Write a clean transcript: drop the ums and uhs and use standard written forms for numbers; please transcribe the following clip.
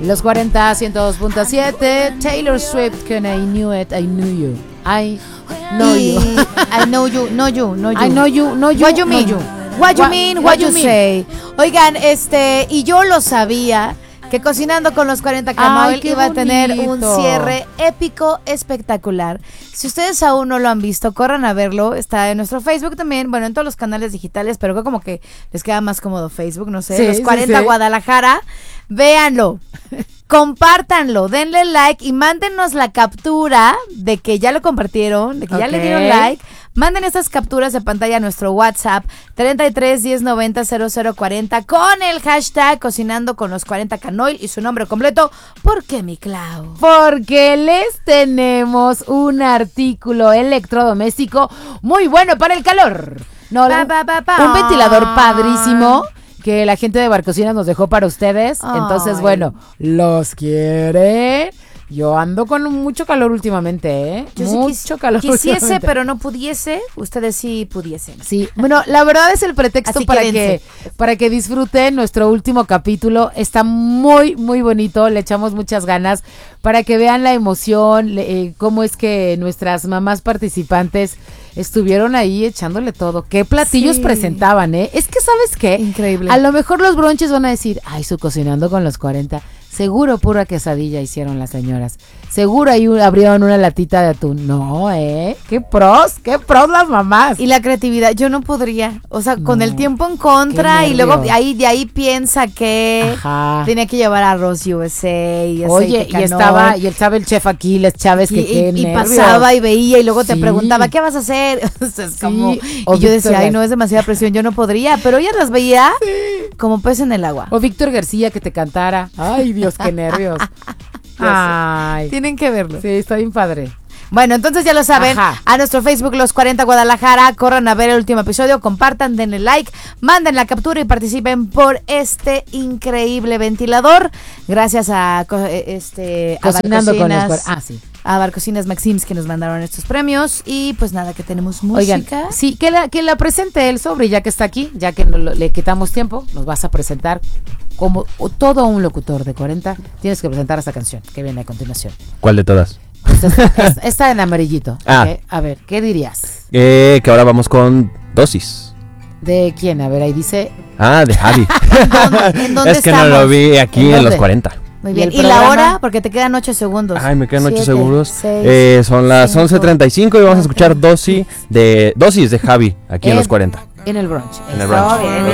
Los 40, 102.7. Taylor Swift con I Knew It, I Knew You. I know you. I know you, no you, no you. I know you, no you. What you mean? No you. What you mean, what you say. Oigan, y yo lo sabía, que Cocinando con los 40 Canoil iba a tener un cierre épico, espectacular. Si ustedes aún no lo han visto, corran a verlo. Está en nuestro Facebook también, bueno, en todos los canales digitales, pero como que les queda más cómodo Facebook, no sé. Sí, los 40 sí. Guadalajara, véanlo. Compártanlo, denle like y mándenos la captura de que ya lo compartieron, de que ya le dieron like. Manden esas capturas de pantalla a nuestro WhatsApp 33 10 90 00 40 con el hashtag Cocinando con los 40 Canoil y su nombre completo. ¿Por qué, mi Clau? Porque les tenemos un artículo electrodoméstico muy bueno para el calor. Un ventilador padrísimo que la gente de Barcocina nos dejó para ustedes. Ay. Entonces, bueno, ¿los quieren? Yo ando con mucho calor últimamente, ¿eh? Yo mucho calor. Quisiese, pero no pudiese. Ustedes sí pudiesen. Sí. Bueno, la verdad es el pretexto para que disfruten nuestro último capítulo. Está muy, muy bonito. Le echamos muchas ganas para que vean la emoción, cómo es que nuestras mamás participantes estuvieron ahí echándole todo. ¿Qué platillos presentaban, eh? Es que, ¿sabes qué? Increíble. A lo mejor los bronches van a decir, ay, su Cocinando con los 40. Seguro pura quesadilla hicieron las señoras. Seguro ahí abrieron una latita de atún. No, qué pros las mamás. Y la creatividad, yo no podría. O sea, con el tiempo en contra y luego de ahí piensa que tenía que llevar arroz USA y oye, y estaba el chef Aquiles Chávez y pasaba y veía y luego te preguntaba, ¿qué vas a hacer? O sea, es como, y yo decía, ay, no, es demasiada presión, yo no podría, pero ella las veía como pez en el agua. O Víctor García que te cantara. Ay, Dios, qué nervios. Ay, tienen que verlo. Sí, está bien padre. Bueno, entonces ya lo saben, a nuestro Facebook Los 40 Guadalajara, corran a ver el último episodio, compartan, denle like, manden la captura y participen por este increíble ventilador. Gracias a Cocinando con los a Barcocinas Maxims que nos mandaron estos premios y pues nada, que tenemos música. Oigan, sí, que la presente él sobre, ya que está aquí, ya que le quitamos tiempo, nos vas a presentar como todo un locutor de 40, tienes que presentar esta canción que viene a continuación. ¿Cuál de todas? Está en amarillito. Okay. A ver, ¿qué dirías? Que ahora vamos con Dosis. ¿De quién? A ver, ahí dice. De Javi. ¿En dónde es que estamos? no lo vi aquí en los 40. Muy bien. ¿Y la hora? Porque te quedan 8 segundos. Ay, me quedan 8 segundos. 6, son las 11:35 y vamos a escuchar Dosis de Javi aquí en los 40. En el brunch. En el brunch.